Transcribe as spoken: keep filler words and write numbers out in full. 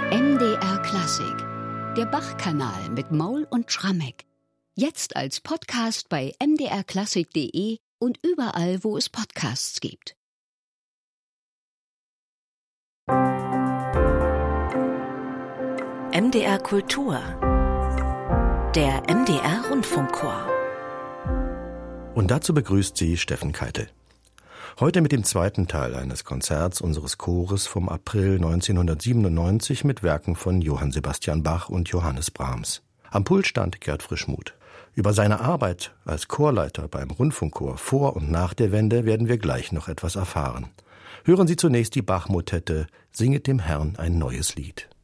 M D R Klassik, der Bach-Kanal mit Maul und Schrammeck. Jetzt als Podcast bei m d r klassik punkt d e und überall, wo es Podcasts gibt. M D R Kultur, der M D R Rundfunkchor. Und dazu begrüßt sie Steffen Keitel. Heute mit dem zweiten Teil eines Konzerts unseres Chores vom April neunzehnhundertsiebenundneunzig mit Werken von Johann Sebastian Bach und Johannes Brahms. Am Pult stand Gerd Frischmuth. Über seine Arbeit als Chorleiter beim Rundfunkchor vor und nach der Wende werden wir gleich noch etwas erfahren. Hören Sie zunächst die Bach-Motette »Singet dem Herrn ein neues Lied«.